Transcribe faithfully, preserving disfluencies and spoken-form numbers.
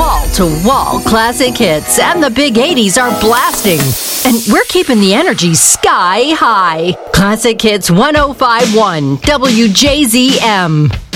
wall-to-wall classic hits, and the big eighties are blasting. And we're keeping the energy sky high. Classic Hits one oh five point one W J Z M.